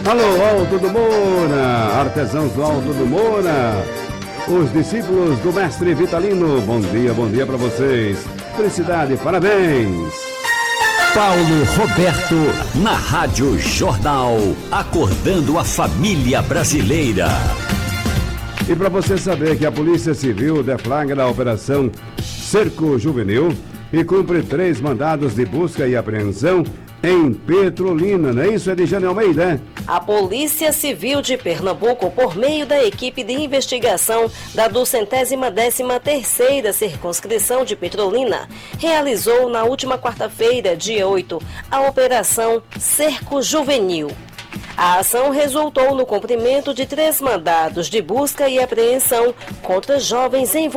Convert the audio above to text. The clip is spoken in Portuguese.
Alô, Alto do Moura, artesãos do Alto do Moura, os discípulos do mestre Vitalino, bom dia para vocês. Felicidade, parabéns. Paulo Roberto, na Rádio Jornal, acordando a família brasileira. E para você saber que a Polícia Civil deflagra a Operação Cerco Juvenil e cumpre 3 mandados de busca e apreensão em Petrolina, não é isso, Edjane Almeida? A Polícia Civil de Pernambuco, por meio da equipe de investigação da 213ª Circunscrição de Petrolina, realizou na última quarta-feira, dia 8, a Operação Cerco Juvenil. A ação resultou no cumprimento de 3 mandados de busca e apreensão contra jovens envolvidos